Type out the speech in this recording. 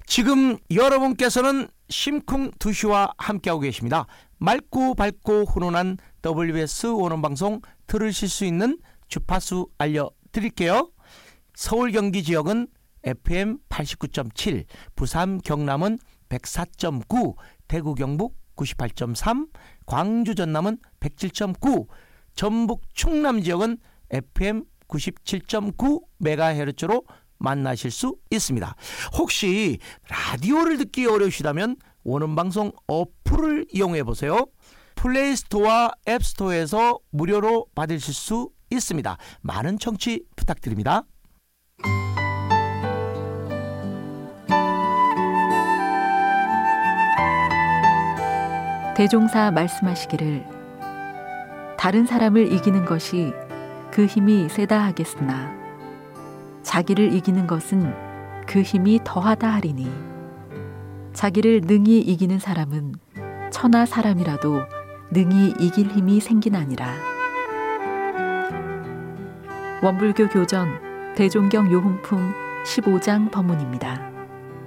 지금 여러분께서는 심쿵2시와 함께하고 계십니다. 맑고 밝고 훈훈한 WBS 원어방송 들으실 수 있는 주파수 알려드릴게요. 서울 경기 지역은 FM 89.7, 부산 경남은 104.9, 대구 경북 98.3, 광주 전남은 107.9, 전북 충남 지역은 FM 97.9MHz로 만나실 수 있습니다. 혹시 라디오를 듣기 어려우시다면 원음방송 어플을 이용해보세요. 플레이스토어와 앱스토어에서 무료로 받으실 수 있습니다. 많은 청취 부탁드립니다. 대종사 말씀하시기를 다른 사람을 이기는 것이 그 힘이 세다 하겠으나 자기를 이기는 것은 그 힘이 더하다 하리니 자기를 능히 이기는 사람은 천하 사람이라도 능히 이길 힘이 생기나니라. 원불교 교전 대종경 요훈품 15장 법문입니다.